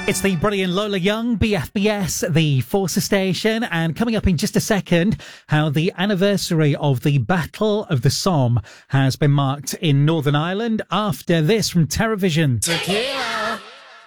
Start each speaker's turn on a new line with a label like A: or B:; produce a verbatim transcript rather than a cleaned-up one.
A: It's the brilliant Lola Young, B F B S, the Forcer Station, and coming up in just a second, how the anniversary of the Battle of the Somme has been marked in Northern Ireland after this from TerraVision.
B: Tequila.